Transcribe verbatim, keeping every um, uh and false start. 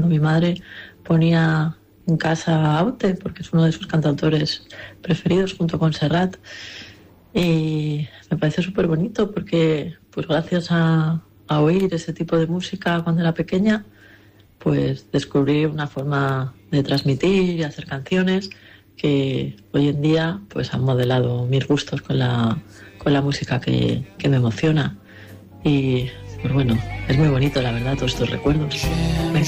mi madre ponía en casa Aute, porque es uno de sus cantautores preferidos junto con Serrat. Y me parece súper bonito porque, pues gracias a, a oír ese tipo de música cuando era pequeña, pues descubrí una forma de transmitir y hacer canciones que hoy en día pues han modelado mis gustos con la, con la música que, que me emociona. Y pues bueno, es muy bonito la verdad todos estos recuerdos. Me